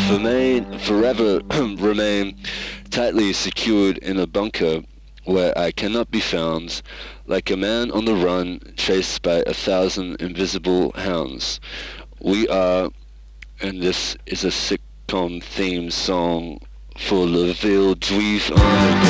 forever remain tightly secured in a bunker where I cannot be found, like a man on the run, chased by 1,000 invisible hounds. We are, and this is a sitcom theme song for Le Ville Juif